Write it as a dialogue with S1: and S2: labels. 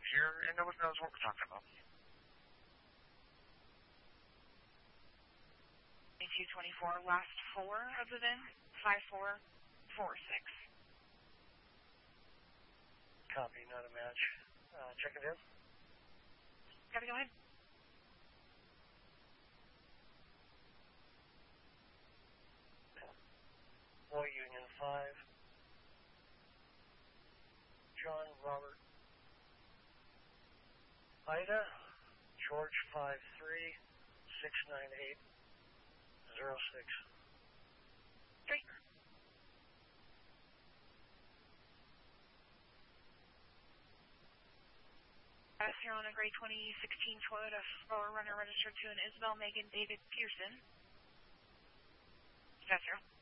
S1: here, and nobody knows what we're talking about.
S2: 224, last 4 of the VIN, 5446.
S3: Copy, not a match. Check it in.
S2: Gotta go ahead.
S3: Boy Union 5. John Robert. Ida. George 53-698-06.
S2: Great. You're on a gray 2016 Toyota 4Runner registered to an Isabel Megan David Pearson. That's